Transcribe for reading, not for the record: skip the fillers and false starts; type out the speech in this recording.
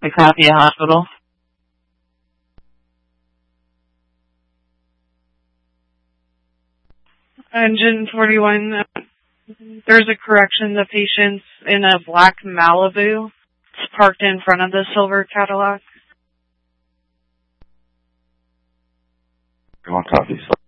Acacia Hospital. Engine 41, there's a correction. The patient's in a black Malibu. It's parked in front of the silver Cadillac. Go on, copy.